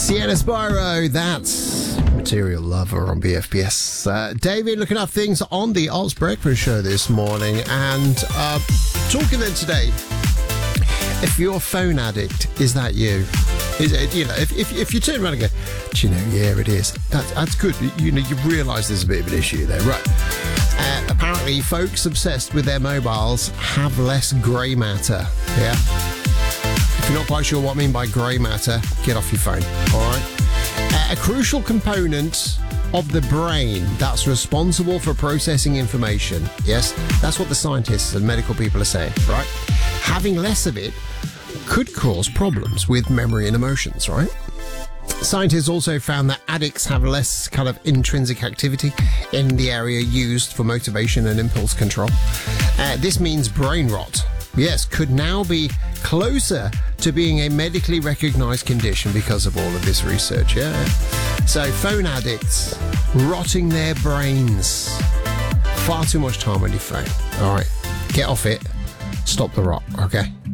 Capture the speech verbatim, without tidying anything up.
Sienna Spyro, that's Material Lover on B F P S. Uh, David looking up things on the Oz Breakfast Show this morning, and uh, talking then today, if you're a phone addict, is that you? Is it, you know, if, if, if you turn around and go, do you know, yeah, it is. That's, that's good. You know, you realise there's a bit of an issue there, right? Uh, apparently, folks obsessed with their mobiles have less grey matter. Yeah. If you're not quite sure what I mean by grey matter, get off your phone. All right. Uh, a crucial component of the brain that's responsible for processing information. Yes, that's what the scientists and medical people are saying, right? Having less of it could cause problems with memory and emotions, right? Scientists also found that addicts have less kind of intrinsic activity in the area used for motivation and impulse control. Uh, this means brain rot, yes, could now be closer to being a medically recognized condition because of all of this research, yeah? So phone addicts, rotting their brains. Far too much time on your phone. All right, get off it. Stop the rot, okay?